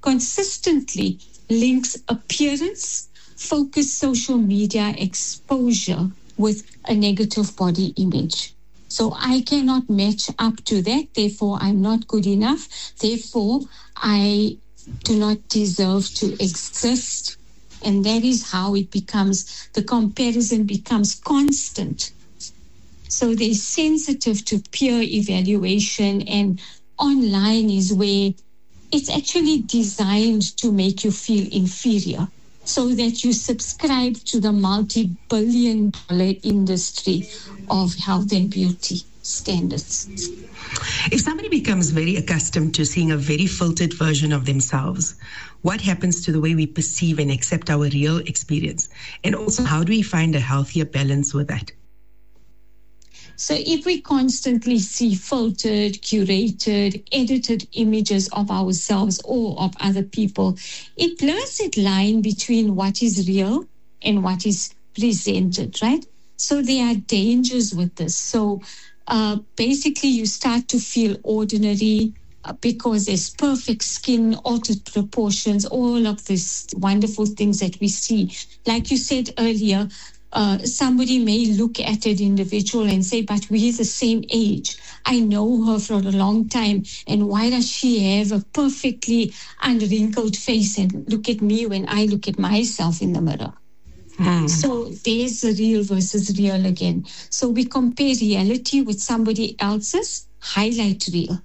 consistently links appearance, focused social media exposure with a negative body image. So I cannot match up to that. Therefore, I'm not good enough. Therefore, I do not deserve to exist. And that is how it becomes, the comparison becomes constant. So they're sensitive to peer evaluation, and online is where it's actually designed to make you feel inferior so that you subscribe to the multi-billion-dollar industry of health and beauty standards. If somebody becomes very accustomed to seeing a very filtered version of themselves, what happens to the way we perceive and accept our real experience? And also, how do we find a healthier balance with that? So if we constantly see filtered, curated, edited images of ourselves or of other people, it blurs that line between what is real and what is presented, right? So there are dangers with this. So basically you start to feel ordinary because there's perfect skin, altered proportions, all of these wonderful things that we see. Like you said earlier, somebody may look at an individual and say, but we're the same age. I know her for a long time. And why does she have a perfectly unwrinkled face? And look at me when I look at myself in the mirror. So there's the real versus real again. So we compare reality with somebody else's highlight reel.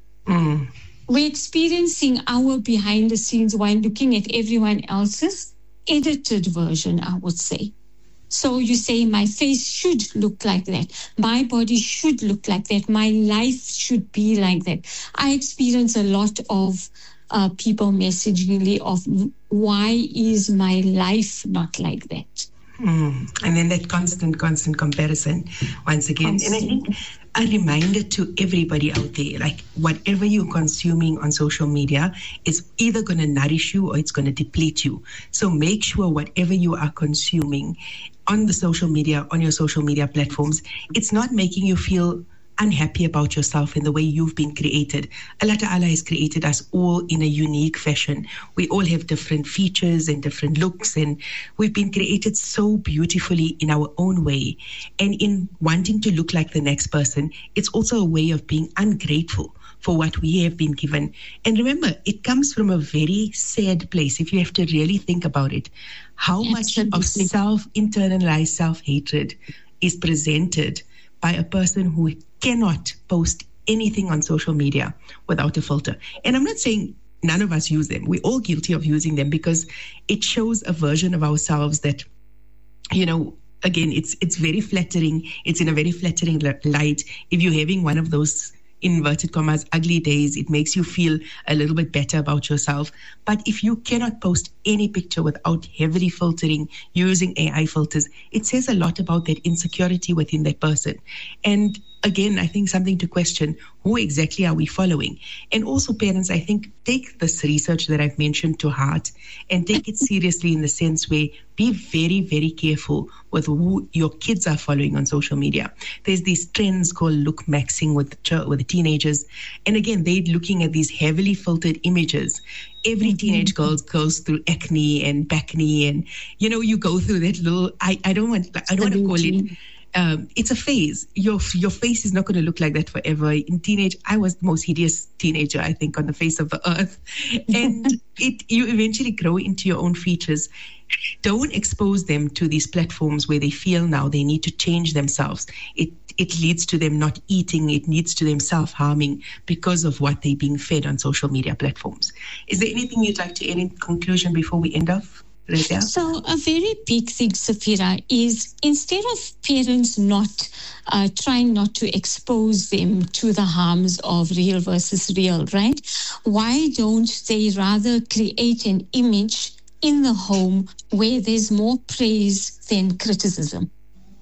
We're experiencing our behind the scenes while looking at everyone else's edited version, I would say. So you say, my face should look like that. My body should look like that. My life should be like that. I experience a lot of people messaging me of, why is my life not like that? And then that constant comparison once again. And I think a reminder to everybody out there, like whatever you're consuming on social media is either going to nourish you or it's going to deplete you. So make sure whatever you are consuming on the social media, on your social media platforms, it's not making you feel unhappy about yourself in the way you've been created. Allah Ta'ala has created us all in a unique fashion. We all have different features and different looks, and we've been created so beautifully in our own way. And in wanting to look like the next person, it's also a way of being ungrateful for what we have been given. And remember, it comes from a very sad place. If you have to really think about it, how much of internalized self-hatred is presented by a person who cannot post anything on social media without a filter. And I'm not saying none of us use them. We're all guilty of using them because it shows a version of ourselves that, you know, again, it's very flattering. It's in a very flattering light. If you're having one of those inverted commas, ugly days, it makes you feel a little bit better about yourself. But if you cannot post any picture without heavily filtering, using AI filters, it says a lot about that insecurity within that person. And again, I think something to question, who exactly are we following? And also parents, I think, take this research that I've mentioned to heart and take it seriously in the sense where be very, very careful with who your kids are following on social media. There's these trends called look maxing with the teenagers. And again, they're looking at these heavily filtered images. Every teenage girl goes through acne and bacne, and, you know, you go through that little, I don't want to call it, it's a phase. Your face is not going to look like that forever. In teenage, I was the most hideous teenager, I think, on the face of the earth. And you eventually grow into your own features. Don't expose them to these platforms where they feel now they need to change themselves. It leads to them not eating. It leads to them self-harming because of what they're being fed on social media platforms. Is there anything you'd like to add in conclusion before we end off? So a very big thing, Safira, is instead of parents not trying not to expose them to the harms of real versus real, right? Why don't they rather create an image in the home where there's more praise than criticism?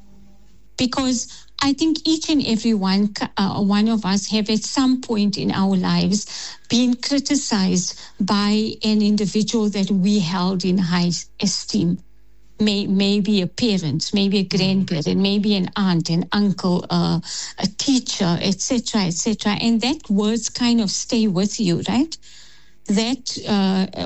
Because I think each and every one of us have at some point in our lives been criticized by an individual that we held in high esteem. Maybe a parent, maybe a grandparent, maybe an aunt, an uncle, a teacher, etc., etc. And that words kind of stay with you, right? That